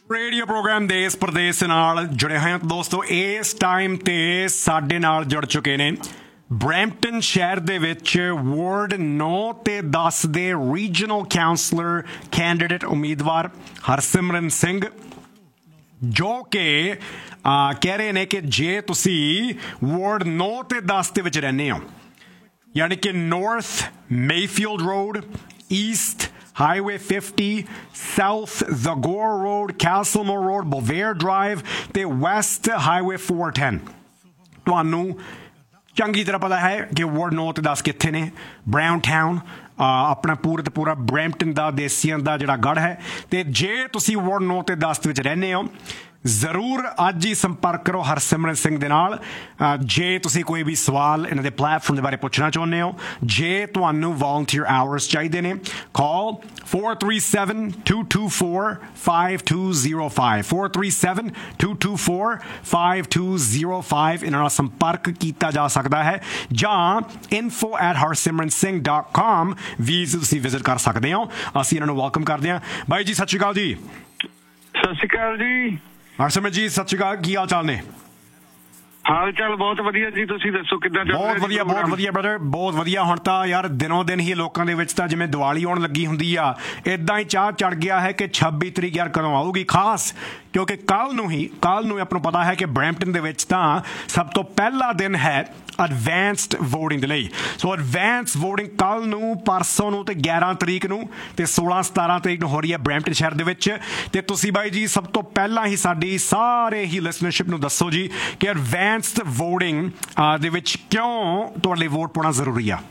Radio programme ਦੇਸ਼ ਪ੍ਰਦੇਸ਼ ਨਾਲ ਜੁੜੇ ਹੋਏ ਹਾਂ ਦੋਸਤੋ। ਇਸ ਟਾਈਮ ਤੇ ਸਾਡੇ ਨਾਲ ਜੁੜ ਚੁੱਕੇ ਨੇ ਬਰੈਂਪਟਨ ਸ਼ਹਿਰ ਦੇ ਵਿੱਚ ਵਾਰਡ 9 ਤੇ 10 ਦੇ ਰੀਜਨਲ ਕਾਉਂਸਲਰ ਕੈਂਡੀਡੇਟ ਉਮੀਦਵਾਰ ਹਰਸਿਮਰਨ ਸਿੰਘ, ਜੋ ਕਿ ਕਹਿ ਰਹੇ ਨੇ ਕਿ ਜੇ ਤੁਸੀਂ ਵਾਰਡ 9 ਤੇ 10 ਦੇ ਵਿੱਚ ਰਹਿੰਦੇ ਹੋ, ਯਾਨੀ ਕਿ north Mayfield road, East Highway 50, South Zagor Road, Castlemore Road, Belvedere Drive ਤੇ West Highway 410, ਤੁਹਾਨੂੰ ਚੰਗੀ ਤਰ੍ਹਾਂ ਪਤਾ ਹੈ ਕਿ ਵਾਰਡ 9 ਤੇ 10 ਕਿੱਥੇ ਨੇ। ਬਰਾਊਨ ਟਾਊਨ ਆਪਣਾ ਪੂਰਾ ਤੇ ਪੂਰਾ ਬਰੈਂਪਟਨ ਦਾ ਦੇਸੀਆਂ ਦਾ ਜਿਹੜਾ ਗੜ੍ਹ ਹੈ। ਅਤੇ ਜੇ ਤੁਸੀਂ ਵਾਰਡ 9 ਤੇ 10 ਦੇ ਵਿੱਚ ਰਹਿੰਦੇ ਹੋ, ਜ਼ਰੂਰ ਅੱਜ ਹੀ ਸੰਪਰਕ ਕਰੋ ਹਰਸਿਮਰਨ ਸਿੰਘ ਦੇ ਨਾਲ। ਜੇ ਤੁਸੀਂ ਕੋਈ ਵੀ ਸਵਾਲ ਇਹਨਾਂ ਦੇ ਪਲੈਟਫਾਰਮ ਦੇ ਬਾਰੇ ਪੁੱਛਣਾ ਚਾਹੁੰਦੇ ਹੋ, ਜੇ ਤੁਹਾਨੂੰ ਵੋਲੰਟੀਅਰ ਆਵਰਸ ਚਾਹੀਦੇ ਨੇ, ਕਾਲ 437-224-5205 437-224-5205 ਇਹਨਾਂ ਨਾਲ ਸੰਪਰਕ ਕੀਤਾ ਜਾ ਸਕਦਾ ਹੈ, ਜਾਂ info@harsimransingh.com ਵੀ ਤੁਸੀਂ ਵਿਜ਼ਿਟ ਕਰ ਸਕਦੇ ਹੋ। ਅਸੀਂ ਇਹਨਾਂ ਨੂੰ ਵੈਲਕਮ ਕਰਦੇ ਹਾਂ। ਬਾਈ ਜੀ ਸਤਿ ਸ਼੍ਰੀ ਅਕਾਲ ਜੀ। ਸਤਿ ਸ਼੍ਰੀ ਅਕਾਲ ਜੀ। ਹਰਸਿਮਰਨ ਜੀ ਸਤਿ ਸ਼੍ਰੀ ਅਕਾਲ, ਕੀ ਹਾਲ ਚਾਲ ਨੇ? ਹਾਲ ਚਾਲ ਬਹੁਤ ਵਧੀਆ ਜੀ, ਤੁਸੀਂ ਦੱਸੋ ਕਿੱਦਾਂ ਚੱਲ ਰਿਹਾ? ਬਹੁਤ ਵਧੀਆ ਬ੍ਰਦਰ, ਬਹੁਤ ਵਧੀਆ। ਹੁਣ ਤਾਂ ਯਾਰ ਦਿਨੋਂ ਦਿਨ ਹੀ ਲੋਕਾਂ ਦੇ ਵਿੱਚ ਤਾਂ ਜਿਵੇਂ ਦੀਵਾਲੀ ਆਉਣ ਲੱਗੀ ਹੁੰਦੀ ਆ, ਇੱਦਾਂ ਹੀ ਚਾਹ ਚੜ ਗਿਆ ਹੈ ਕਿ 26 ਤਰੀਕ ਯਾਰ ਕਦੋਂ ਆਊਗੀ, ਖਾਸ ਕਿਉਂਕਿ ਕੱਲ੍ਹ ਨੂੰ ਆਪਾਂ ਨੂੰ ਪਤਾ ਹੈ ਕਿ ਬਰੈਂਪਟਨ ਦੇ ਵਿੱਚ ਤਾਂ ਸਭ ਤੋਂ ਪਹਿਲਾ ਦਿਨ ਹੈ ਐਡਵਾਂਸਡ ਵੋਟਿੰਗ ਦੇ ਲਈ। ਸੋ ਐਡਵਾਂਸ ਵੋਟਿੰਗ ਕੱਲ੍ਹ ਨੂੰ, ਪਰਸੋਂ ਨੂੰ, ਤੇ 11 ਤਰੀਕ ਨੂੰ ਤੇ 16-17 ਤਰੀਕ ਨੂੰ ਹੋ ਰਹੀ ਹੈ ਬਰੈਂਪਟਨ ਸ਼ਹਿਰ ਦੇ ਵਿੱਚ। ਤੇ ਤੁਸੀਂ ਬਾਈ ਜੀ ਸਭ ਤੋਂ ਪਹਿਲਾਂ ਹੀ ਸਾਡੀ ਸਾਰੇ ਹੀ ਲਿਸਨਰਸ਼ਿਪ ਨੂੰ ਦੱਸੋ ਜੀ ਕਿ ਐਡਵਾਂਸਡ ਵੋਟਿੰਗ ਦੇ ਵਿੱਚ ਕਿਉਂ ਤੁਹਾਡੇ ਲਈ ਵੋਟ ਪਾਉਣਾ ਜ਼ਰੂਰੀ ਆ।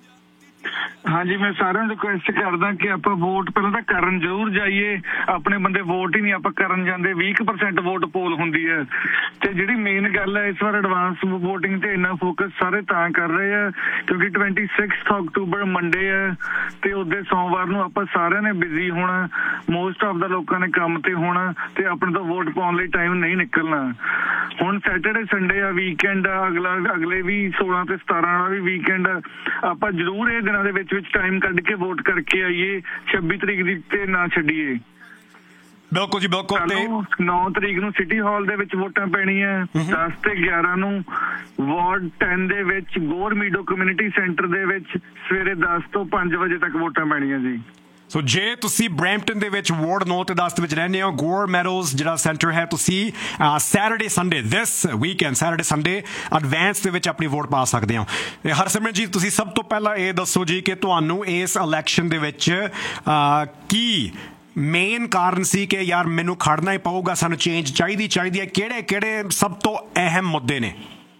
ਹਾਂਜੀ, ਮੈਂ ਸਾਰਿਆਂ ਨੂੰ ਰਿਕੁਐਸਟ ਕਰਦਾ ਕਿ ਆਪਾਂ ਵੋਟ ਪਹਿਲਾਂ ਤਾਂ ਕਰਨ ਜ਼ਰੂਰ ਜਾਈਏ। ਆਪਣੇ ਬੰਦੇ ਵੋਟ ਹੀ ਨਹੀਂ ਆਪਾਂ ਕਰਨ ਜਾਂਦੇ। 20% ਵੋਟ ਪੋਲ ਹੁੰਦੀ ਹੈ। ਤੇ ਜਿਹੜੀ ਮੇਨ ਗੱਲ ਹੈ, ਇਸ ਵਾਰ ਐਡਵਾਂਸ ਵੋਟਿੰਗ ਤੇ ਇੰਨਾ ਫੋਕਸ ਸਾਰੇ ਤਾਂ ਕਰ ਰਹੇ ਆ ਕਿਉਂਕਿ 26 ਅਕਤੂਬਰ ਮੰਡੇ ਹੈ ਤੇ ਉਹਦੇ ਸੋਮਵਾਰ ਨੂੰ ਆਪਾਂ ਸਾਰਿਆਂ ਨੇ ਬਿਜ਼ੀ ਹੋਣਾ, ਮੋਸਟ ਆਫ ਦਾ ਲੋਕਾਂ ਨੇ ਕੰਮ ਤੇ ਹੋਣਾ ਤੇ ਆਪਣੇ ਤੋਂ ਵੋਟ ਪਾਉਣ ਲਈ ਟਾਈਮ ਨਹੀਂ ਨਿਕਲਣਾ। ਹੁਣ ਸੈਟਰਡੇ ਸੰਡੇ ਆ, ਵੀਕਐਂਡ ਆ, ਅਗਲੇ ਵੀ 16 ਤੇ 17 ਵਾਲਾ ਵੀ ਵੀਕਐਂਡ ਆ। ਆਪਾਂ ਜ਼ਰੂਰ ਇਹ ਦਿਨਾਂ ਦੇ ਵਿੱਚ ਟਾਈਮ ਕੱਢ ਕੇ ਵੋਟ ਕਰਕੇ ਆਈਏ। 26 ਤਰੀਕ ਦੀ ਤੇ ਨਾ ਛੱਡੀਏ। ਬਿਲਕੁਲ ਜੀ ਬਿਲਕੁਲ। 9 ਤਰੀਕ ਨੂੰ ਸਿਟੀ ਹਾਲ ਦੇ ਵਿੱਚ ਵੋਟਾਂ ਪੈਣੀਆਂ, 10 ਤੇ 11 ਨੂੰ ਵਾਰਡ 10 ਦੇ ਵਿੱਚ ਗੋਰ ਮੀਡੋ ਕਮਿਊਨਿਟੀ ਸੈਂਟਰ ਦੇ ਵਿੱਚ ਸਵੇਰੇ 10 ਤੋਂ 5 ਵਜੇ ਤੱਕ ਵੋਟਾਂ ਪੈਣੀਆਂ ਜੀ। ਸੋ ਜੇ ਤੁਸੀਂ ਬਰੈਂਪਟਨ ਦੇ ਵਿੱਚ ਵਾਰਡ 9 ਤੇ 10 ਦੇ ਵਿੱਚ ਰਹਿੰਦੇ ਹੋ, ਗੋਰ ਮੈਡੋਜ਼ ਜਿਹੜਾ ਸੈਂਟਰ ਹੈ, ਤੁਸੀਂ ਸੈਟਰਡੇ ਸੰਡੇ ਦਿਸ ਵੀਕਐਂਡ ਸੈਟਰਡੇ ਸੰਡੇ ਐਡਵਾਂਸ ਦੇ ਵਿੱਚ ਆਪਣੀ ਵੋਟ ਪਾ ਸਕਦੇ ਹੋ। ਹਰਸਿਮਰਨ ਜੀ ਤੁਸੀਂ ਸਭ ਤੋਂ ਪਹਿਲਾਂ ਇਹ ਦੱਸੋ ਜੀ ਕਿ ਤੁਹਾਨੂੰ ਇਸ ਇਲੈਕਸ਼ਨ ਦੇ ਵਿੱਚ ਕੀ ਮੇਨ ਕਾਰਨ ਸੀ ਕਿ ਯਾਰ ਮੈਨੂੰ ਖੜਨਾ ਹੀ ਪਊਗਾ, ਸਾਨੂੰ ਚੇਂਜ ਚਾਹੀਦੀ ਹੈ? ਕਿਹੜੇ ਸਭ ਤੋਂ ਅਹਿਮ ਮੁੱਦੇ ਨੇ?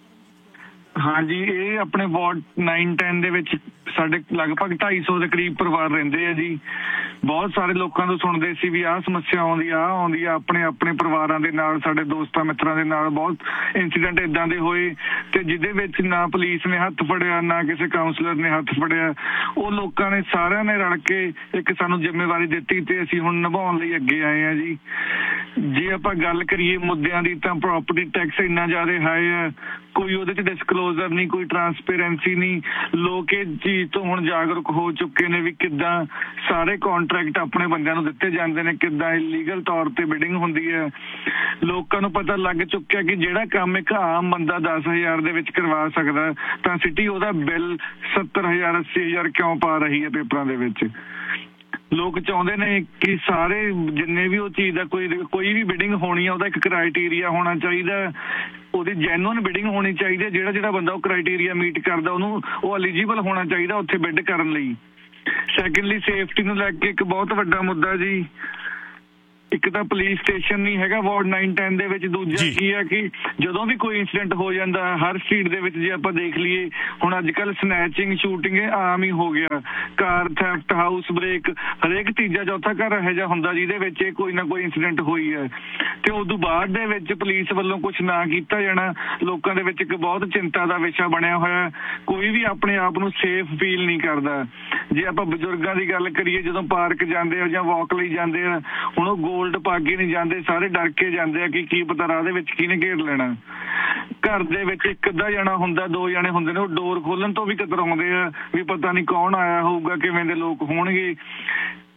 ਹਾਂਜੀ, ਇਹ ਆਪਣੇ ਵਾਰਡ 9-10 ਦੇ ਵਿੱਚ ਸਾਡੇ ਲਗਭਗ 250 ਦੇ ਕਰੀਬ ਪਰਿਵਾਰ ਰਹਿੰਦੇ ਆ ਜੀ। ਬਹੁਤ ਸਾਰੇ ਲੋਕਾਂ ਤੋਂ ਸੁਣਦੇ ਸੀ ਵੀ ਆਹ ਸਮੱਸਿਆ ਆਉਂਦੀ ਆ ਆਪਣੇ ਪਰਿਵਾਰਾਂ ਦੇ ਨਾਲ, ਸਾਡੇ ਦੋਸਤਾਂ ਮਿੱਤਰਾਂ ਦੇ ਨਾਲ ਬਹੁਤ ਇੰਸੀਡੈਂਟ ਇਦਾਂ ਦੇ ਹੋਏ ਤੇ ਜਿਹਦੇ ਵਿੱਚ ਨਾ ਪੁਲਿਸ ਨੇ ਹੱਥ ਫੜਿਆ, ਨਾ ਕਿਸੇ ਕਾਉਂਸਲਰ ਨੇ ਹੱਥ ਫੜਿਆ। ਉਹ ਲੋਕਾਂ ਨੇ ਸਾਰਿਆਂ ਨੇ ਰਲ ਕੇ ਇੱਕ ਸਾਨੂੰ ਜ਼ਿੰਮੇਵਾਰੀ ਦਿੱਤੀ ਤੇ ਅਸੀਂ ਹੁਣ ਨਿਭਾਉਣ ਲਈ ਅੱਗੇ ਆਏ ਆ ਜੀ। ਜੇ ਆਪਾਂ ਗੱਲ ਕਰੀਏ ਮੁੱਦਿਆਂ ਦੀ ਤਾਂ ਪ੍ਰਾਪਰਟੀ ਟੈਕਸ ਇੰਨਾ ਜ਼ਿਆਦਾ ਹਾਈ ਹੈ, ਕੋਈ ਉਹਦੇ 'ਚ ਡਿਸਕਲੋਜ਼ਰ ਨਹੀਂ, ਕੋਈ ਟਰਾਂਸਪੇਰੈਂਸੀ ਨਹੀਂ। ਲੋਕ ਇਹ ਚੀਜ਼ ਤੋਂ ਹੁਣ ਜਾਗਰੂਕ ਹੋ ਚੁੱਕੇ ਨੇ ਵੀ ਕਿੱਦਾਂ ਸਾਰੇ ਕੰਟਰੈਕਟ ਆਪਣੇ ਬੰਦਿਆਂ ਨੂੰ ਦਿੱਤੇ ਜਾਂਦੇ ਨੇ, ਕਿੱਦਾਂ ਇਲੀਗਲ ਤੌਰ ਤੇ ਬਿਡਿੰਗ ਹੁੰਦੀ ਹੈ। ਲੋਕਾਂ ਨੂੰ ਪਤਾ ਲੱਗ ਚੁੱਕਿਆ ਕਿ ਜਿਹੜਾ ਕੰਮ ਇੱਕ ਆਮ ਬੰਦਾ 10,000 ਦੇ ਵਿੱਚ ਕਰਵਾ ਸਕਦਾ ਤਾਂ ਸਿਟੀ ਉਹਦਾ ਬਿੱਲ 70,000 80,000 ਕਿਉਂ ਪਾ ਰਹੀ ਹੈ ਪੇਪਰਾਂ ਦੇ ਵਿੱਚ। ਲੋਕ ਚਾਹੁੰਦੇ ਨੇ ਕਿ ਸਾਰੇ ਜਿੰਨੇ ਵੀ ਉਹ ਚੀਜ਼ ਦਾ ਕੋਈ ਵੀ ਬਿਡਿੰਗ ਹੋਣੀ ਆ, ਉਹਦਾ ਇੱਕ ਕ੍ਰਾਈਟੇਰੀਆ ਹੋਣਾ ਚਾਹੀਦਾ, ਉਹਦੀ ਜੈਨੂਅਨ ਬਿਡਿੰਗ ਹੋਣੀ ਚਾਹੀਦੀ ਹੈ। ਜਿਹੜਾ ਬੰਦਾ ਉਹ ਕ੍ਰਾਈਟੇਰੀਆ ਮੀਟ ਕਰਦਾ ਉਹ ਐਲੀਜੀਬਲ ਹੋਣਾ ਚਾਹੀਦਾ ਉੱਥੇ ਬਿਡ ਕਰਨ ਲਈ। ਸੈਕੰਡਲੀ, ਸੇਫਟੀ ਨੂੰ ਲੈ ਕੇ ਇੱਕ ਬਹੁਤ ਵੱਡਾ ਮੁੱਦਾ ਜੀ। ਇੱਕ ਤਾਂ ਪੁਲਿਸ ਸਟੇਸ਼ਨ ਨਹੀਂ ਹੈਗਾ ਵਾਰਡ 9-10 ਦੇ ਵਿੱਚ। ਦੂਜਾ ਕੀ ਹੈ ਕਿ ਜਦੋਂ ਵੀ ਕੋਈ ਇੰਸੀਡੈਂਟ ਹੋ ਜਾਂਦਾ ਹਰ ਸਟਰੀਟ ਦੇ ਵਿੱਚ, ਜੇ ਆਪਾਂ ਦੇਖ ਲਈਏ ਹੁਣ ਅੱਜ ਕੱਲ੍ਹ ਸਨੈਚਿੰਗ, ਸ਼ੂਟਿੰਗ ਆਮ ਹੀ ਹੋ ਗਿਆ, ਕਾਰ ਥੈਫਟ, ਹਾਊਸ ਬ੍ਰੇਕ, ਹਰੇਕ ਤੀਜਾ ਚੌਥਾ ਘਰ ਇਹੋ ਜਿਹਾ ਹੁੰਦਾ ਜਿਹਦੇ ਵਿੱਚ ਇਹ ਕੋਈ ਨਾ ਕੋਈ ਇੰਸੀਡੈਂਟ ਹੋਈ ਹੈ। ਤੇ ਉਦੋਂ ਬਾਅਦ ਦੇ ਵਿੱਚ ਪੁਲਿਸ ਵੱਲੋਂ ਕੁਛ ਨਾ ਕੀਤਾ ਜਾਣਾ ਲੋਕਾਂ ਦੇ ਵਿੱਚ ਇੱਕ ਬਹੁਤ ਚਿੰਤਾ ਦਾ ਵਿਸ਼ਾ ਬਣਿਆ ਹੋਇਆ। ਕੋਈ ਵੀ ਆਪਣੇ ਆਪ ਨੂੰ ਸੇਫ ਫੀਲ ਨਹੀਂ ਕਰਦਾ। ਜੇ ਆਪਾਂ ਬਜ਼ੁਰਗਾਂ ਦੀ ਗੱਲ ਕਰੀਏ, ਜਦੋਂ ਪਾਰਕ ਜਾਂਦੇ ਆ ਜਾਂ ਵਾਕ ਲਈ ਜਾਂਦੇ ਆ, ਹੁਣ ਉਹ ਗੋਲਡ ਪਾ ਕੇ ਨਹੀਂ ਜਾਂਦੇ, ਸਾਰੇ ਡਰ ਕੇ ਜਾਂਦੇ ਆ ਕਿ ਕੀ ਪਤਾ ਰਾਹ ਦੇ ਵਿੱਚ ਕਿਹਨੇ ਘੇਰ ਲੈਣਾ। ਘਰ ਦੇ ਵਿੱਚ ਇੱਕ ਅੱਧਾ ਜਣਾ ਹੁੰਦਾ, 2 ਜਣੇ ਹੁੰਦੇ ਨੇ, ਉਹ ਡੋਰ ਖੋਲਣ ਤੋਂ ਵੀ ਕਤਰਾਉਂਦੇ ਆ ਵੀ ਪਤਾ ਨਹੀਂ ਕੌਣ ਆਇਆ ਹੋਊਗਾ, ਕਿਵੇਂ ਦੇ ਲੋਕ ਹੋਣਗੇ।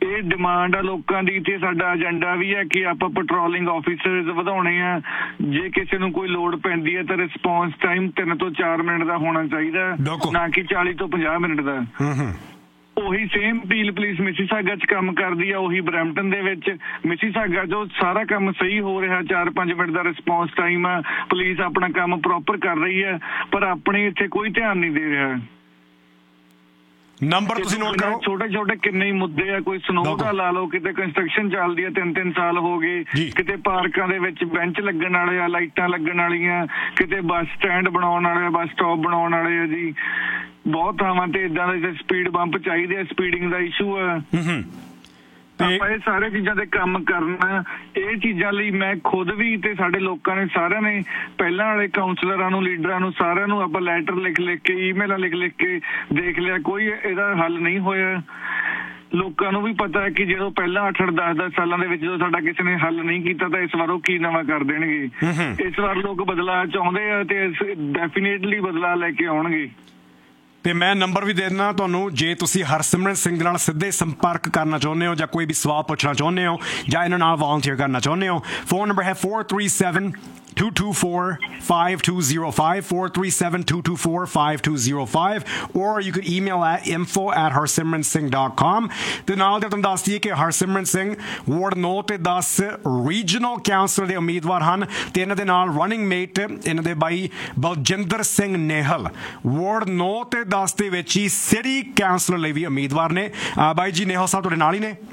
ਇਹ ਡਿਮਾਂਡ ਆ ਲੋਕਾਂ ਦੀ ਤੇ ਸਾਡਾ ਏਜੰਡਾ ਵੀ ਹੈ ਕਿ ਆਪਾਂ ਪੈਟਰੋਲਿੰਗ ਆਫੀਸਰਸ ਵਧਾਉਣੇ ਆ। ਜੇ ਕਿਸੇ ਨੂੰ ਕੋਈ ਲੋੜ ਪੈਂਦੀ ਹੈ ਤਾਂ ਰਿਸਪੌਂਸ ਟਾਈਮ 3 ਤੋਂ 4 ਮਿੰਟ ਦਾ ਹੋਣਾ ਚਾਹੀਦਾ, ਨਾ ਕਿ 40 ਤੋਂ 50 ਮਿੰਟ ਦਾ। ਉਹੀ ਸੇਮ ਪੀਲ ਪੁਲਿਸ ਮਿਸੀਸਾਗਾ 'ਚ ਕੰਮ ਕਰਦੀ ਆ, ਉਹੀ ਬਰੈਂਪਟਨ ਦੇ ਵਿੱਚ। ਮਿਸੀਸਾਗਾ 'ਚ ਸਾਰਾ ਕੰਮ ਸਹੀ ਹੋ ਰਿਹਾ, 4-5 ਮਿੰਟ ਦਾ ਰਿਸਪੌਂਸ ਟਾਈਮ ਆ, ਪੁਲਿਸ ਆਪਣਾ ਕੰਮ ਪ੍ਰੋਪਰ ਕਰ ਰਹੀ ਹੈ, ਪਰ ਆਪਣੇ ਇੱਥੇ ਕੋਈ ਧਿਆਨ ਨਹੀਂ ਦੇ ਰਿਹਾ। ਨੰਬਰ ਤੁਸੀਂ ਨੋਟ ਕਰੋ। ਛੋਟੇ ਛੋਟੇ ਕਿੰਨੇ ਹੀ ਮੁੱਦੇ ਆ, ਕੋਈ ਸਨੋ ਦਾ ਲਾ ਲਓ, ਕਿਤੇ ਕੰਸਟਰਕਸ਼ਨ ਚੱਲਦੀ ਆ 3-3 ਸਾਲ ਹੋ ਗਏ, ਕਿਤੇ ਪਾਰਕਾਂ ਦੇ ਵਿੱਚ ਬੈਂਚ ਲੱਗਣ ਵਾਲੇ ਆ, ਲਾਈਟਾਂ ਲੱਗਣ ਵਾਲੀਆਂ, ਕਿਤੇ ਬੱਸ ਸਟੈਂਡ ਬਣਾਉਣ ਵਾਲੇ, ਬੱਸ ਸਟਾਪ ਬਣਾਉਣ ਵਾਲੇ ਆ ਜੀ। ਬਹੁਤ ਥਾਵਾਂ ਤੇ ਇਦਾਂ ਦੇ ਸਪੀਡ ਬੰਪ ਚਾਹੀਦੇ ਆ, ਸਪੀਡਿੰਗ ਦਾ ਇਸ਼ੂ ਆ। ਆਪਾਂ ਇਹ ਸਾਰੇ ਚੀਜ਼ਾਂ ਤੇ ਕੰਮ ਕਰਨਾ। ਇਹ ਚੀਜ਼ਾਂ ਲਈ ਮੈਂ ਖੁਦ ਵੀ ਤੇ ਸਾਡੇ ਲੋਕਾਂ ਨੇ ਸਾਰਿਆਂ ਨੇ ਪਹਿਲਾਂ ਵਾਲੇ ਕਾਉਂਸਲਰਾਂ ਨੂੰ, ਲੀਡਰਾਂ ਨੂੰ, ਸਾਰਿਆਂ ਨੂੰ ਆਪਾਂ ਲੈਟਰ ਲਿਖ ਕੇ, ਈਮੇਲਾਂ ਲਿਖ ਕੇ ਦੇਖ ਲਿਆ, ਕੋਈ ਇਹਦਾ ਹੱਲ ਨਹੀਂ ਹੋਇਆ। ਲੋਕਾਂ ਨੂੰ ਵੀ ਪਤਾ ਹੈ ਕਿ ਜਦੋਂ ਪਹਿਲਾਂ 8-10 ਸਾਲਾਂ ਦੇ ਵਿੱਚ ਜਦੋਂ ਸਾਡਾ ਕਿਸੇ ਨੇ ਹੱਲ ਨਹੀਂ ਕੀਤਾ ਤਾਂ ਇਸ ਵਾਰ ਉਹ ਕੀ ਨਵਾਂ ਕਰ ਦੇਣਗੇ। ਇਸ ਵਾਰ ਲੋਕ ਬਦਲਾਅ ਚਾਹੁੰਦੇ ਆ ਤੇ ਡੈਫੀਨੇਟਲੀ ਬਦਲਾਅ ਲੈ ਕੇ ਆਉਣਗੇ। ਤੇ ਮੈਂ ਨੰਬਰ ਵੀ ਦੇ ਦਿੰਦਾ ਤੁਹਾਨੂੰ, ਜੇ ਤੁਸੀਂ ਹਰਸਿਮਰਨ ਸਿੰਘ ਨਾਲ ਸਿੱਧੇ ਸੰਪਰਕ ਕਰਨਾ ਚਾਹੁੰਦੇ ਹੋ ਜਾਂ ਕੋਈ ਵੀ ਸਵਾਲ ਪੁੱਛਣਾ ਚਾਹੁੰਦੇ ਹੋ ਜਾਂ ਇਹਨਾਂ ਨਾਲ ਵਲੰਟੀਅਰ ਕਰਨਾ ਚਾਹੁੰਦੇ ਹੋ, ਫੋਨ ਨੰਬਰ ਹੈ 437-224-5205, 437-224-5205, or you could email at info@harsimransingh.com। ਤੇ ਨਾਲ ਤੇ ਤੁਹਾਨੂੰ ਦੱਸ ਦਈਏ ਕਿ ਹਰਸਿਮਰਨ ਸਿੰਘ ਵਾਰਡ 9 ਤੇ 10 ਰੀਜਨਲ ਕਾਉਂਸਲਰ ਦੇ ਉਮੀਦਵਾਰ ਹਨ ਤੇ ਇਹਨਾਂ ਦੇ ਨਾਲ ਰਨਿੰਗ ਮੇਟ ਇਹਨਾਂ ਦੇ ਬਾਈ ਬਲਜਿੰਦਰ ਸਿੰਘ ਨੇਹਲ ਵਾਰਡ 9 ਤੇ 10 ਦੇ ਵਿੱਚ ਹੀ ਸਿਟੀ ਕਾਉਂਸਲਰ ਲਈ ਵੀ ਉਮੀਦਵਾਰ ਨੇ। ਬਾਈ ਜੀ ਨੇਹਲ ਸਾਹਿਬ ਤੁਹਾਡੇ ਨਾਲ ਹੀ ਨੇ?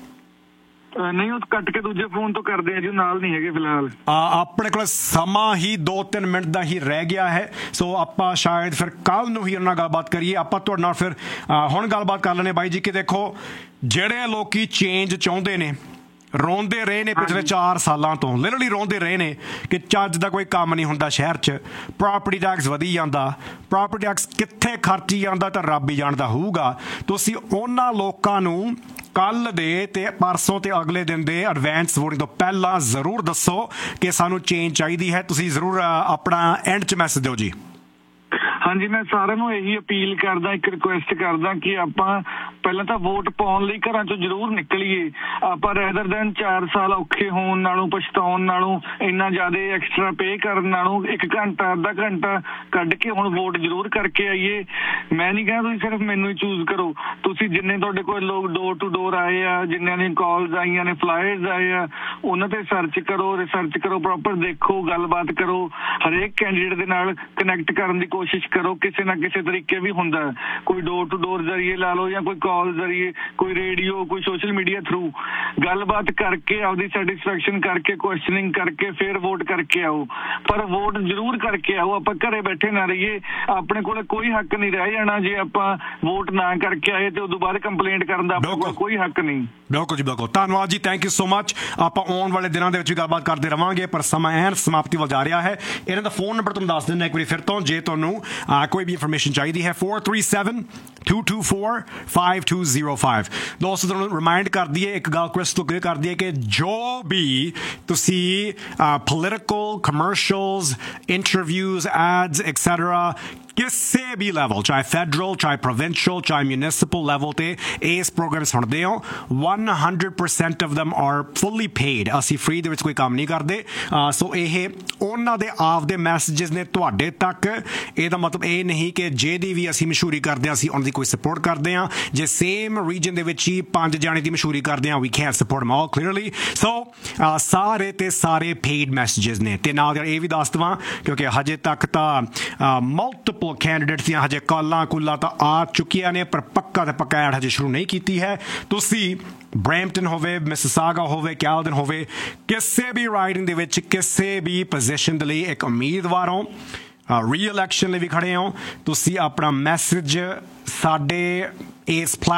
ਨਹੀਂ, ਉਹ ਕੱਟ ਕੇ ਦੂਜੇ ਫੋਨ ਤੋਂ ਕਰਦੇ ਆ ਜੀ, ਨਾਲ ਨਹੀਂ ਹੈਗੇ ਫਿਲਹਾਲ। ਆਪਣੇ ਕੋਲ ਸਮਾਂ ਹੀ 2-3 ਮਿੰਟ ਦਾ ਹੀ ਰਹਿ ਗਿਆ ਹੈ, ਸੋ ਆਪਾਂ ਸ਼ਾਇਦ ਫਿਰ ਕੱਲ ਨੂੰ ਹੀ ਉਹਨਾਂ ਨਾਲ ਗੱਲਬਾਤ ਕਰੀਏ। ਆਪਾਂ ਤੁਹਾਡੇ ਨਾਲ ਫਿਰ ਹੁਣ ਗੱਲਬਾਤ ਕਰ ਲੈਣੇ ਬਾਈ ਜੀ ਕਿ ਦੇਖੋ ਜਿਹੜੇ ਲੋਕੀ ਚੇਂਜ ਚਾਹੁੰਦੇ ਨੇ, ਰੋਂਦੇ ਰਹੇ ਨੇ ਪਿਛਲੇ 4 ਸਾਲਾਂ ਤੋਂ, ਲਿਟਰਲੀ ਰੋਂਦੇ ਰਹੇ ਨੇ ਕਿ ਚੱਜ ਦਾ ਕੋਈ ਕੰਮ ਨਹੀਂ ਹੁੰਦਾ ਸ਼ਹਿਰ 'ਚ, ਪ੍ਰਾਪਰਟੀ ਟੈਕਸ ਵਧੀ ਜਾਂਦਾ, ਪ੍ਰਾਪਰਟੀ ਟੈਕਸ ਕਿੱਥੇ ਖਰਚੀ ਜਾਂਦਾ ਤਾਂ ਰੱਬ ਹੀ ਜਾਣਦਾ ਹੋਊਗਾ। ਤੁਸੀਂ ਉਹਨਾਂ ਲੋਕਾਂ ਨੂੰ ਕੱਲ ਦੇ ਤੇ ਪਰਸੋਂ ਤੇ ਅਗਲੇ ਦਿਨ ਦੇ ਐਡਵਾਂਸ ਵੋਟਿੰਗ ਤੋਂ ਪਹਿਲਾਂ ਜ਼ਰੂਰ ਦੱਸੋ ਕਿ ਸਾਨੂੰ ਚੇਂਜ ਚਾਹੀਦੀ ਹੈ। ਤੁਸੀਂ ਜ਼ਰੂਰ ਆਪਣਾ ਐਂਡ 'ਚ ਮੈਸੇਜ ਦਿਓ ਜੀ। ਹਾਂਜੀ, ਮੈਂ ਸਾਰਿਆਂ ਨੂੰ ਇਹੀ ਅਪੀਲ ਕਰਦਾ, ਇੱਕ ਰਿਕੁਐਸਟ ਕਰਦਾ ਕਿ ਆਪਾਂ ਪਹਿਲਾਂ ਤਾਂ ਵੋਟ ਪਾਉਣ ਲਈ ਘਰਾਂ ਚੋਂ ਜ਼ਰੂਰ ਨਿਕਲੀਏ। ਆਪਾਂ ਰੈਦਰ ਦੈਨ 4 ਸਾਲ ਔਖੇ ਹੋਣ ਨਾਲੋਂ, ਪਛਤਾਉਣ ਨਾਲੋਂ, ਇੰਨਾ ਜ਼ਿਆਦਾ ਐਕਸਟਰਾ ਪੇ ਕਰਨ ਨਾਲੋਂ 1 ਘੰਟਾ ਅੱਧਾ ਘੰਟਾ ਕੱਢ ਕੇ ਹੁਣ ਵੋਟ ਜ਼ਰੂਰ ਕਰਕੇ ਆਈਏ। ਮੈਂ ਨਹੀਂ ਕਹਿੰਦਾ ਤੁਸੀਂ ਸਿਰਫ ਮੈਨੂੰ ਹੀ ਚੂਜ਼ ਕਰੋ, ਤੁਸੀਂ ਜਿੰਨੇ ਤੁਹਾਡੇ ਕੋਲ ਲੋਕ ਡੋਰ ਟੂ ਡੋਰ ਆਏ ਆ, ਜਿੰਨਿਆਂ ਨੇ ਕਾਲਸ ਆਈਆਂ ਨੇ, ਫਲਾਇਰਸ ਆਏ ਆ, ਉਹਨਾਂ ਤੇ ਸਰਚ ਕਰੋ, ਰਿਸਰਚ ਕਰੋ, ਪ੍ਰੋਪਰ ਦੇਖੋ, ਗੱਲਬਾਤ ਕਰੋ, ਹਰੇਕ ਕੈਂਡੀਡੇਟ ਦੇ ਨਾਲ ਕਨੈਕਟ ਕਰਨ ਦੀ ਕੋਸ਼ਿਸ਼ ਕਰੋ। ਕਿਸੇ ਨਾ ਕਿਸੇ ਤਰੀਕੇ ਵੀ ਹੁੰਦਾ, ਕੋਈ ਡੋਰ ਟੂ ਡੋਰ ਜ਼ਰੀਏ ਲਾ ਲਓ ਜਾਂ ਕੋਈ ਕਾਲ ਜ਼ਰੀਏ, ਕੋਈ ਰੇਡੀਓ, ਕੋਈ ਸੋਸ਼ਲ ਮੀਡੀਆ ਥਰੂ ਗੱਲਬਾਤ ਕਰਕੇ ਆਪਦੀ ਸੈਟਿਸਫੈਕਸ਼ਨ ਕਰਕੇ, ਕੁਐਸਚਨਿੰਗ ਕਰਕੇ ਫਿਰ ਵੋਟ ਕਰਕੇ ਆਓ। ਪਰ ਵੋਟ ਜ਼ਰੂਰ ਕਰਕੇ ਆਓ। ਆਪਾਂ ਘਰੇ ਬੈਠੇ ਨਾ ਰਹੀਏ। ਆਪਣੇ ਕੋਲ ਕੋਈ ਹੱਕ ਨਹੀਂ ਰਹਿ ਜਾਣਾ ਜੇ ਆਪਾਂ ਵੋਟ ਨਾ ਕਰਕੇ ਆਏ ਤੇ ਉਦੋਂ ਬਾਅਦ ਕੰਪਲੇਂਟ ਕਰਨ ਦਾ ਆਪਣੇ ਕੋਲ ਕੋਈ ਹੱਕ ਨਹੀਂ। ਬਿਲਕੁਲ ਜੀ, ਬਿਲਕੁਲ। ਧੰਨਵਾਦ ਜੀ, ਥੈਂਕ ਯੂ ਸੋ ਮਚ। ਆਪਾਂ ਆਉਣ ਵਾਲੇ ਦਿਨਾਂ ਦੇ ਵਿੱਚ ਵੀ ਗੱਲਬਾਤ ਕਰਦੇ ਰਵਾਂਗੇ, ਪਰ ਸਮਾਂ ਐਨ ਸਮਾਪਤੀ ਵੱਲ ਜਾ ਰਿਹਾ ਹੈ। ਇਹਨਾਂ ਦਾ ਫੋਨ ਨੰਬਰ ਤੁਹਾਨੂੰ ਦੱਸ ਦਿੰਦਾ ਇੱਕ ਵਾਰੀ ਫਿਰ ਤੋਂ, ਜੇ ਤੁਹਾਨੂੰ ਕੋਈ ਵੀ ਇਨਫੋਰਮੇਸ਼ਨ ਚਾਹੀਦੀ ਹੈ, 437-224-5205। ਦੋਸਤੋ ਤੁਹਾਨੂੰ ਰਿਮਾਈਂਡ ਕਰ ਦਈਏ, ਇੱਕ ਗੱਲ ਕ੍ਰਿਸਟਲ ਕਲੀਅਰ ਕਰ ਦਈਏ ਕਿ ਜੋ ਵੀ ਤੁਸੀਂ ਪੋਲੀਟੀਕਲ, ਕਮਰਸ਼ੀਅਲਸ, ਇੰਟਰਵਿਊਜ਼, ਐਡਸ ਐਕਸੈਟਰਾ ਕਿਸੇ ਵੀ ਲੈਵਲ, ਚਾਹੇ ਫੈਡਰਲ, ਚਾਹੇ ਪ੍ਰੋਵਿੰਸ਼ੀਅਲ, ਚਾਹੇ ਮਿਊਨਿਸਪਲ ਲੈਵਲ ਤੇ ਇਸ ਪ੍ਰੋਗਰਾਮ ਸੁਣਦੇ ਹੋ, 100% of them are fully paid। ਅਸੀਂ ਫ੍ਰੀ ਦੇ ਵਿੱਚ ਕੋਈ ਕੰਮ ਨਹੀਂ ਕਰਦੇ। ਸੋ ਇਹ ਉਹਨਾਂ ਦੇ ਆਪ ਦੇ ਮੈਸੇजेस ਨੇ ਤੁਹਾਡੇ ਤੱਕ। ਇਹਦਾ ਮਤਲਬ ਇਹ ਨਹੀਂ ਕਿ ਜਿਹਦੀ ਵੀ ਅਸੀਂ ਮਸ਼ਹੂਰੀ ਕਰਦੇ ਹਾਂ ਅਸੀਂ ਉਹਨਾਂ ਦੀ ਕੋਈ ਸਪੋਰਟ ਕਰਦੇ ਹਾਂ। ਜੇ ਸੇਮ ਰੀਜਨ ਦੇ ਵਿੱਚ ਹੀ 5 ਜਾਣੇ ਦੀ ਮਸ਼ਹੂਰੀ ਕਰਦੇ ਹਾਂ, we can't support them all clearly। ਸੋ ਸਾਰੇ ਤੇ ਸਾਰੇ paid ਮੈਸੇजेस ਨੇ। ਤੇ ਨਾਲ ਇਹ ਵੀ ਦੱਸ ਦੇਵਾਂ ਕਿਉਂਕਿ ਹਜੇ ਤੱਕ ਤਾਂ ਮਲਟੀਪਲ ਕੈਂਡੀਡੇਟਸ ਦੀਆਂ ਹਜੇ ਕਾਲਾਂ ਕੁੱਲਾਂ ਤਾਂ ਆ ਚੁੱਕੀਆਂ ਨੇ, ਪਰ ਪੱਕਾ ਤੇ ਪੱਕਾ ਐਡ ਹਜੇ ਸ਼ੁਰੂ ਨਹੀਂ ਕੀਤੀ ਹੈ। ਤੁਸੀਂ ਬਰੈਂਪਟਨ ਹੋਵੇ, ਮਿਸਿਸਾਗਾ ਹੋਵੇ, ਕੈਲਡਨ ਹੋਵੇ, ਕਿਸੇ ਵੀ ਰਾਈਡਿੰਗ ਦੇ ਵਿੱਚ ਕਿਸੇ ਵੀ ਪੋਜੀਸ਼ਨ ਦੇ ਲਈ ਇੱਕ ਉਮੀਦਵਾਰ ਹੋ, ਰੀ ਇਲੈਕਸ਼ਨ ਲਈ ਵੀ ਖੜੇ ਹੋ, ਤੁਸੀਂ ਆਪਣਾ ਮੈਸੇਜ ਸਾਡੇ ਇਸ